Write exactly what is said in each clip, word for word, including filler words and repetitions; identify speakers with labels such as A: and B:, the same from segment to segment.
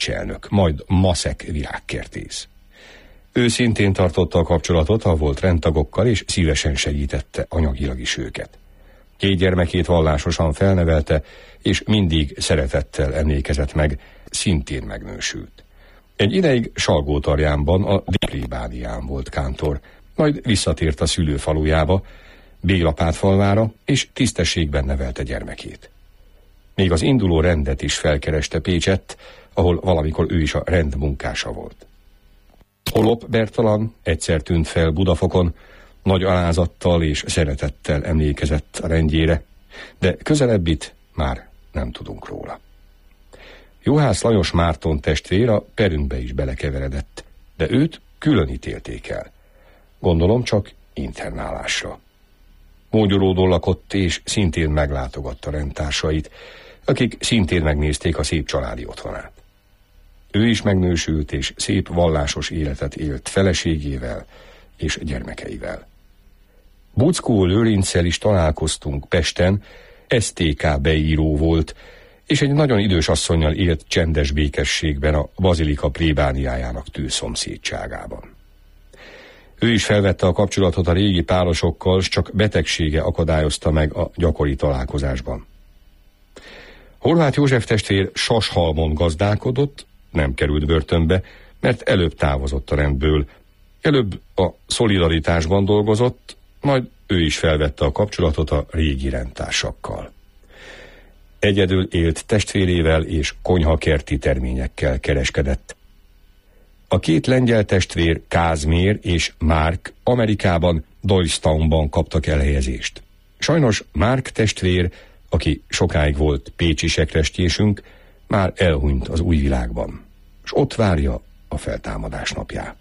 A: tanácselnök, majd maszek virágkertész. Ő szintén tartotta a kapcsolatot a volt rendtagokkal, és szívesen segítette anyagilag is őket. Két gyermekét vallásosan felnevelte, és mindig szeretettel emlékezett meg, szintén megnősült. Egy ideig Salgótarjánban, a plébánián volt kántor, majd visszatért a szülőfalujába, Bélapátfalvára, és tisztességben nevelte gyermekét. Még az induló rendet is felkereste Pécsett, ahol valamikor ő is a rend munkása volt. Holop Bertalan egyszer tűnt fel Budafokon, nagy alázattal és szeretettel emlékezett a rendjére, de közelebbit már nem tudunk róla. Juhász Lajos Márton testvér a perünkbe is belekeveredett, de őt külön ítélték el. Gondolom csak internálásra. Mógyolódon lakott, és szintén meglátogatta rendtársait, akik szintén megnézték a szép családi otthonát. Ő is megnősült, és szép vallásos életet élt feleségével és gyermekeivel. Buckó Lőrinccel is találkoztunk Pesten, es té ká beíró volt, és egy nagyon idős asszonnyal élt csendes békességben a bazilika plébániájának tűzszomszédságában. Ő is felvette a kapcsolatot a régi pálosokkal, s csak betegsége akadályozta meg a gyakori találkozásban. Horváth József testvér Sashalmon gazdálkodott, nem került börtönbe, mert előbb távozott a rendből. Előbb a Szolidaritásban dolgozott, majd ő is felvette a kapcsolatot a régi rendtársakkal. Egyedül élt testvérével és konyhakerti terményekkel kereskedett. A két lengyel testvér, Kázmér és Márk Amerikában, Doylestownban kaptak elhelyezést. Sajnos Márk testvér, aki sokáig volt pécsi sekrestjésünk, már elhunyt az új világban, és ott várja a feltámadás napját.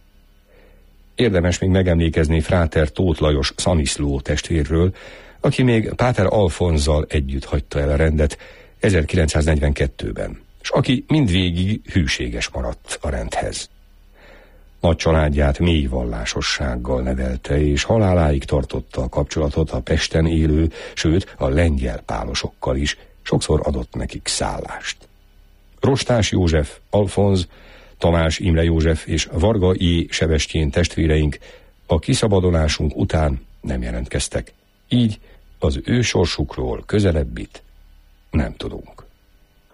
A: Érdemes még megemlékezni fráter Tóth Lajos Szaniszló testvérről, aki még páter Alfonzzal együtt hagyta el a rendet ezerkilencszáznegyvenkettőben, és aki mindvégig hűséges maradt a rendhez. Nagy családját mély vallásossággal nevelte, és haláláig tartotta a kapcsolatot a Pesten élő, sőt a lengyel pálosokkal is, sokszor adott nekik szállást. Rostás József, Alfonz, Tamás Imre József és Varga J. Sebestyén testvéreink a kiszabadulásunk után nem jelentkeztek, így az ő sorsukról közelebbit nem tudunk.